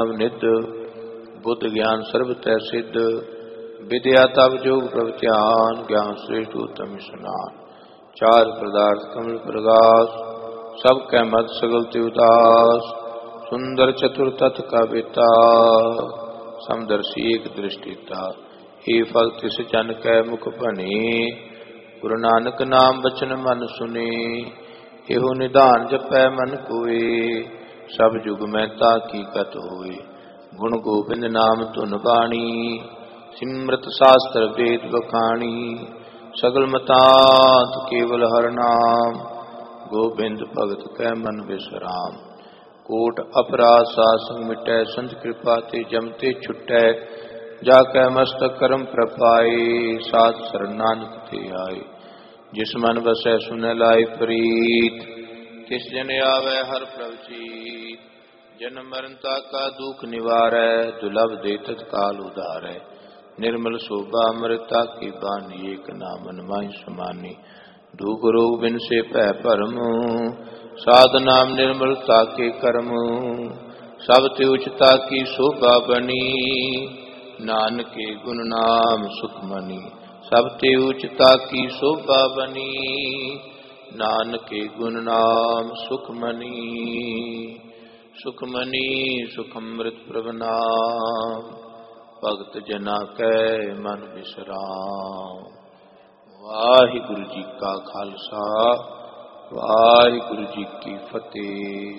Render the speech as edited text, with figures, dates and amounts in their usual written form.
निध बुद्ध ज्ञान सर्व तै सिद्ध विद्या तब जोग प्रभ ध्यान ज्ञान श्रेष्ठ उत्तम स्नान चार पदार्थ कमल प्रगास सब कै मत सगल ते उदास सुंदर चतुर तथ का बेता समदर्शी एक दृष्टिता हे फल तिस जन कै मुख बने गुरु नानक नाम बचन मन सुने एहो निधान जपै मन कोय सब जुग में ताकी कत होए गुण गोबिंद नाम धुन बाणी सिमरत शास्त्र वेद बखाणी सगल मतांत केवल हर नाम गोबिंद भगत कै मन विश्राम कोट अपराध सासंग मिटै संत कृपा ते जमते छुटै जाकै मस्तक करम प्रपाए साध शरण नानक ते आए जिस मन बसै सुनै लाई प्रीत तिस जन आवे हर प्रभ जीत जन्म मरण का दुख निवारै दुर्लभ दे तत्काल उधारै निर्मल शोभा अमृता की बानी एक नाम मन माहि समानी दुख रोग बिन से पै भरम साध नाम निर्मलता के कर्म सब ते उचता की शोभा बनी नानक के गुण नाम सुखमनी सब ते उचता की शोभा बनी नानक के गुण नाम सुखमनी सुखमनी सुखमृत प्रभ नाम भगत जना कै मन विश्राम। वाहिगुरु जी का खालसा वाहिगुरु जी की फतेह।